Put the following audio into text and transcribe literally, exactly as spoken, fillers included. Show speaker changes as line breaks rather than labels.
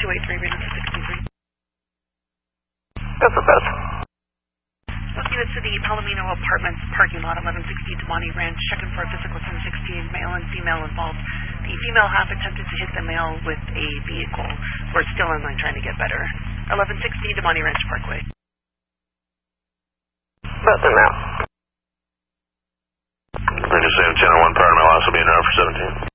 eight three, reading two sixty-three.
That's the best.
Looking to the Palomino Apartments parking lot, eleven sixty Damani Ranch, checking for a physical ten sixteen, male and female involved. The female half attempted to hit the male with a vehicle. We're still in line trying to get better. eleven sixty Damani Ranch Parkway.
Nothing now.
Bridge seven ten oh one, prior to my loss will be in route for seventeen.